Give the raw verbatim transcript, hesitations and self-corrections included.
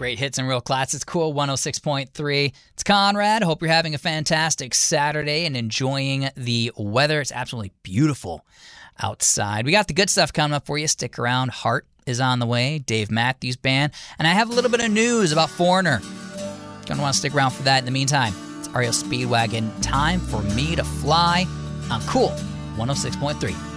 Great hits and real classics. Cool one oh six point three. It's Conrad. Hope you're having a fantastic Saturday and enjoying the weather. It's absolutely beautiful outside. We got the good stuff coming up for you. Stick around. Heart is on the way. Dave Matthews Band. And I have a little bit of news about Foreigner. Gonna want to stick around for that. In the meantime, it's R E O Speedwagon. Time for me to fly on Cool one oh six point three.